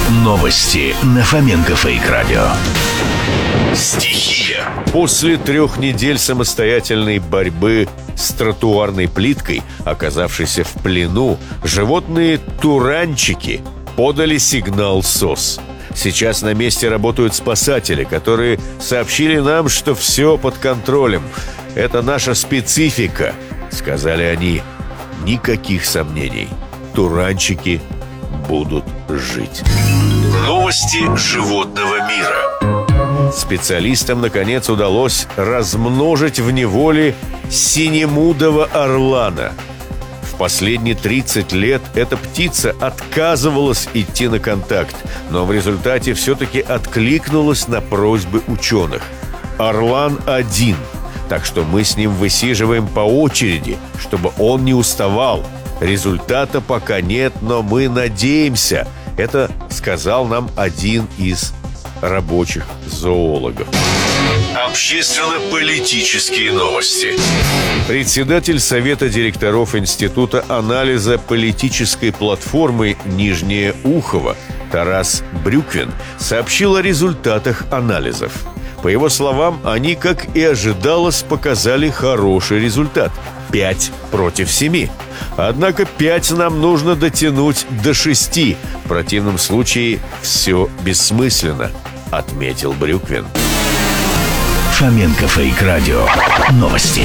Новости на Фоменко Фейк Радио. Стихия. После 3 недель самостоятельной борьбы с тротуарной плиткой, оказавшейся в плену, животные туранчики подали сигнал СОС. Сейчас на месте работают спасатели, которые сообщили нам, что все под контролем. Это наша специфика, сказали они. Никаких сомнений. Туранчики будут жить. Новости животного мира. Специалистам, наконец, удалось размножить в неволе синемудого орлана. В последние 30 лет эта птица отказывалась идти на контакт, но в результате все-таки откликнулась на просьбы ученых. Орлан один, так что мы с ним высиживаем по очереди, чтобы он не уставал. Результата пока нет, но мы надеемся. Это сказал нам один из рабочих зоологов. Общественно-политические новости. Председатель Совета директоров Института анализа политической платформы «Нижнее Ухово» Тарас Брюквин сообщил о результатах анализов. По его словам, они, как и ожидалось, показали хороший результат – 5 против 7. Однако 5 нам нужно дотянуть до 6. В противном случае все бессмысленно, отметил Брюквин. Фоменко Фейк Радио. Новости.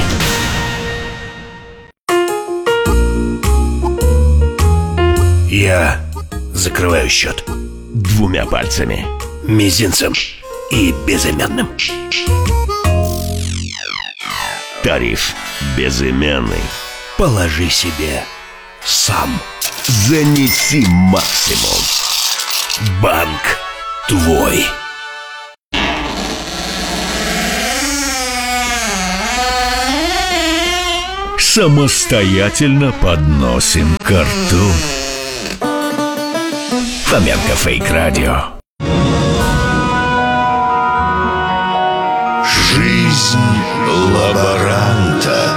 Я закрываю счет 2 пальцами. мизинцем и безымянным. Тариф безымянный. Положи себе сам. Занеси максимум. Банк твой. Самостоятельно подносим ко рту. Фоменко Фейк Радио. Жизнь лаборанта.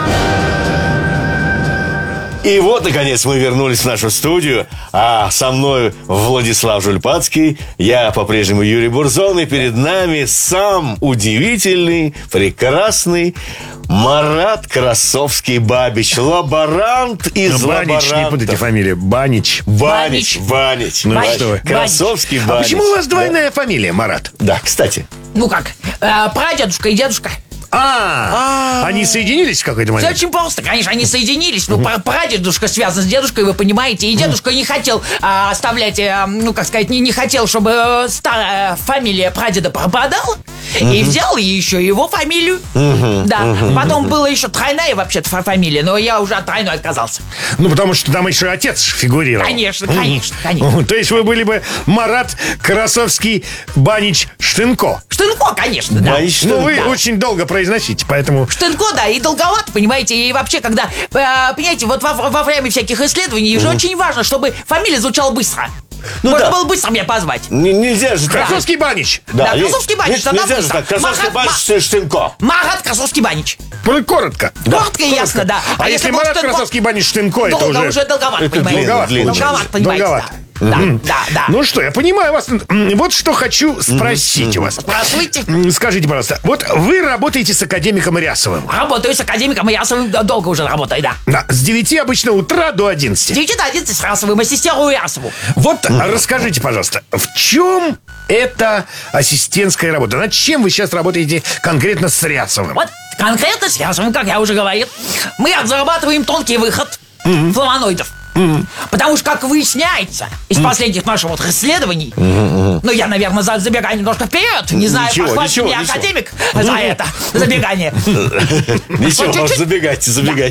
И вот, наконец, мы вернулись в нашу студию. А со мной Владислав Жульпацкий. Я по-прежнему Юрий Бурзон. И перед нами сам удивительный, прекрасный Марат Красовский-Бабич. Лаборант из Банич, лаборантов. не путайте фамилию. Банич. Банич. Ну что вы. Красовский-Бабич. А почему у вас двойная фамилия, Марат? Да, кстати. Ну как, прадедушка и дедушка. Они соединились в какой-то Все момент? очень просто, конечно, они соединились. Ну, прадедушка связан с дедушкой, вы понимаете. И дедушка не хотел оставлять, не хотел, чтобы старая фамилия прадеда пропадала. И взял еще его фамилию. Да. Потом была еще тройная вообще-то фамилия, но я уже от тройной отказался. Ну, потому что там еще отец фигурировал. Конечно. То есть вы были бы Марат Красовский Банич Штынко. Штынко, конечно, да. Банич Ну, вы Да. очень долго произносите, поэтому... Штынко, да, и долговато, понимаете. И вообще, когда, понимаете, вот во время всяких исследований уже очень важно, чтобы фамилия звучала быстро. Можно было быстро меня позвать. Нельзя же так. Красовский Банич. Да, Красовский Банич, тогда Нельзя же быстро. так. Красовский Банич Штынко. Марат Красовский Банич. Коротко. Коротко и ясно, да. А если был Марат Штынко, Красовский Банич Штынко, это долго, уже... долговато, это понимаете. Долговато, понимаете, долговато. да. Ну что, я понимаю вас. Вот что хочу спросить у вас. Спрашивайте. Скажите, пожалуйста, вот вы работаете с академиком Рясовым. Работаю с академиком Ясовым, долго уже работаю, да. Да, с 9 обычно утра до С 11. 9 до 11 с Расовым, ассистирую Ясову. Вот расскажите, пожалуйста, в чем эта ассистентская работа? Над чем вы сейчас работаете конкретно с Рясовым? Вот конкретно с Ясовым, как я уже говорил, мы разрабатываем тонкий выход флавоноидов. Потому что, как выясняется из последних наших вот исследований, ну, я, наверное, забегаю немножко вперед, не знаю, похвалит меня академик за это забегание. Ничего, забегайте.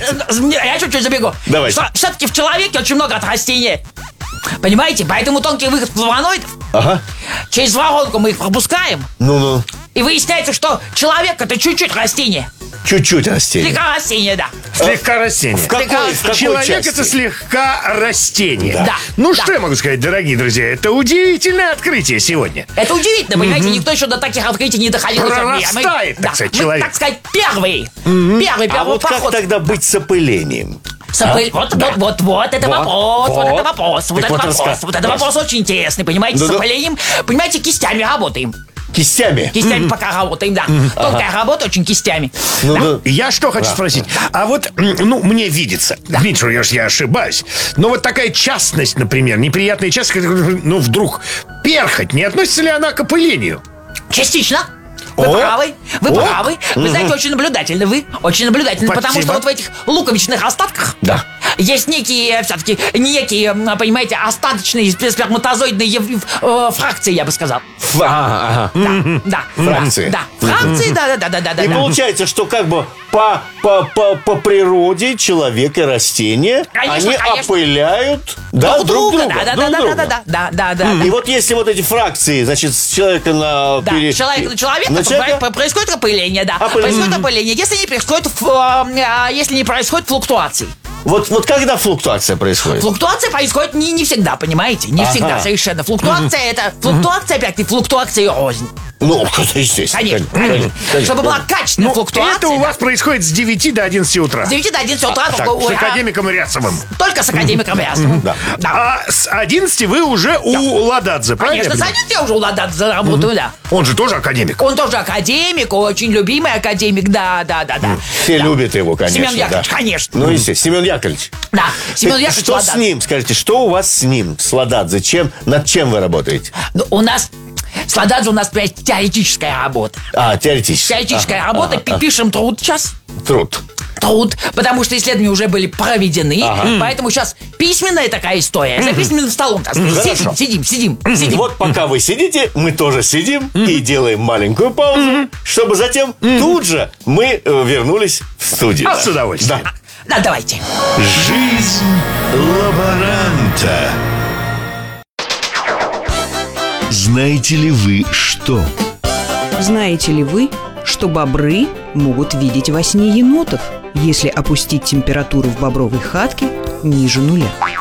Я чуть-чуть забегу. Давайте. Все-таки в человеке очень много от растения. Понимаете? Поэтому тонкий выход флавоноидов. Через воронку мы их пропускаем. Ну. И выясняется, что человек — это чуть-чуть растение. Чуть-чуть растение. Слегка растение, да. Слегка растение. В какой Человек части? это слегка растение. Да. Ну Да. что я могу сказать, дорогие друзья, это удивительное открытие сегодня. Это удивительно, понимаете, никто еще до таких открытий не доходил. Прорастает, так сказать, человек. Мы, так сказать, первый А вот как проход. тогда быть с опылением? Вот это вопрос. Вот это вопрос очень интересный, понимаете, с опылением. Понимаете, кистями работаем. Кистями? Кистями пока работаем, да. Тонкая работа, очень кистями. Я что хочу спросить. А вот, мне видится, Дмитрий, я ошибаюсь, но вот такая частность, например, неприятная частность, вдруг перхоть, не относится ли она к опылению? Частично. Вы правы. Вы знаете, очень наблюдательны потому что вот в этих луковичных остатках есть некие, понимаете, остаточные сперматозоидные фракции, я бы сказал. Фракции. Фракции, да. И получается, что как бы по природе человек и растения, они опыляют друг друга. Да. И вот если вот эти фракции, значит, с человека на человека происходит опыление, происходит опыление, если не происходит флуктуации. Вот когда флуктуация происходит? Флуктуация происходит не всегда, понимаете? Не всегда, совершенно. Флуктуация это опять-таки флуктуация рознь. Естественно. Конечно. Чтобы была качественная флуктуация. Это у вас происходит с 9 до 11 утра. С 9 до 11 утра. С академиком Ряцевым. Только с академиком Ряцевым. А с 11 вы уже у Лададзе, правильно? Конечно, с 11 я уже у Лададзе работаю, да. Он же тоже академик. Он тоже академик, очень любимый академик, да. Все любят его, конечно. Семен Яковлевич, конечно. Ну, естественно, Семен Яковлевич. Да, Семен Яковлевич Что с ним? Скажите, что у вас с ним, с Лададзе? Над чем вы работаете? У нас... С Лададзе у нас, понимаете, теоретическая работа. Теоретическая. Теоретическая работа. Пишем труд сейчас. Труд, потому что исследования уже были проведены, поэтому сейчас письменная такая история. За письменным столом сидим. Вот пока вы сидите, мы тоже сидим и делаем маленькую паузу, чтобы затем тут же мы вернулись в студию. С удовольствием. Да, давайте. Жизнь лаборанта. Знаете ли вы что? Знаете ли вы, что бобры могут видеть во сне енотов, если опустить температуру в бобровой хатке ниже нуля?